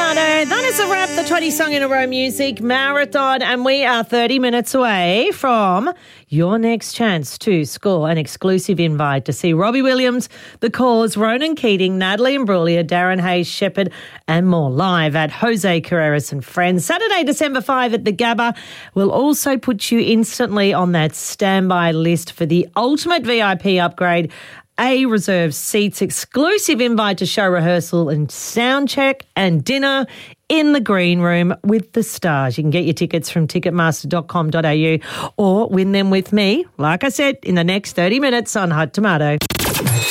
Tomato. That is a wrap, the 20 Song in a Row Music Marathon, and we are 30 minutes away from your next chance to score an exclusive invite to see Robbie Williams, The Cause, Ronan Keating, Natalie Imbruglia, Darren Hayes Shepherd, and more live at Jose Carreras and Friends. Saturday, December 5 at the Gabba will also put you instantly on that standby list for the ultimate VIP upgrade. A reserved seats, exclusive invite to show rehearsal and sound check, and dinner in the green room with the stars. You can get your tickets from ticketmaster.com.au or win them with me, like I said, in the next 30 minutes on Hot Tomato.